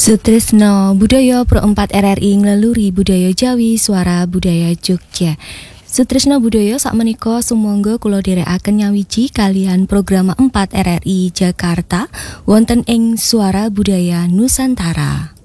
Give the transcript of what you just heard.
Sutrisno Budaya Pro 4 RRI ngleluri budaya Jawi Suara Budaya Jogja. Sutrisno Budaya sakmenika sumangga kula dherekaken nyawiji kalian program 4 RRI Jakarta wonten ing Suara Budaya Nusantara.